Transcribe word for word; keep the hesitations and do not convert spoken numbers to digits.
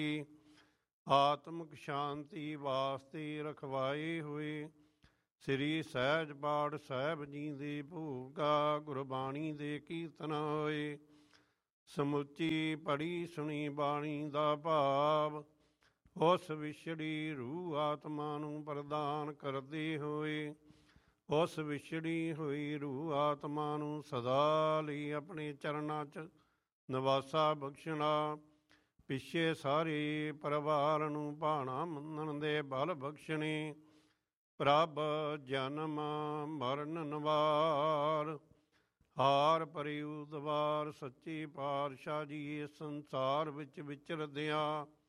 ਆਤਮਿਕ ਸ਼ਾਂਤੀ ਵਾਸਤੇ ਰਖਵਾਏ ਹੋਏ ਸ੍ਰੀ ਸਹਿਜ ਪਾਠ ਸਾਹਿਬ ਜੀ ਦੇ ਭੋਗਾ ਗੁਰਬਾਣੀ ਦੇ ਕੀਰਤਨ ਹੋਏ। ਸਮੁੱਚੀ ਪੜੀ ਸੁਣੀ ਬਾਣੀ ਦਾ ਭਾਵ ਉਸ ਵਿਛੜੀ ਰੂਹ ਆਤਮਾ ਨੂੰ ਪ੍ਰਦਾਨ ਕਰਦੇ ਹੋਏ ਉਸ ਵਿਛੜੀ ਹੋਈ ਰੂਹ ਆਤਮਾ ਨੂੰ ਸਦਾ ਲਈ ਆਪਣੇ ਚਰਨਾਂ 'ਚ ਨਿਵਾਸਾ ਬਖਸ਼ਣਾ। ਪਿੱਛੇ ਸਾਰੇ ਪਰਿਵਾਰ ਨੂੰ ਭਾਣਾ ਮੰਨਣ ਦੇ ਬਲ ਬਖਸ਼ਣੇ। ਪ੍ਰਭ ਜਨਮ ਮਰਨ ਨਿਵਾਰ ਹਾਰ ਪਰਿਉ ਦਵਾਰ ਸੱਚੇ ਪਾਤਸ਼ਾਹ ਜੀ ਇਸ ਸੰਸਾਰ ਵਿੱਚ ਵਿਚਰਦਿਆਂ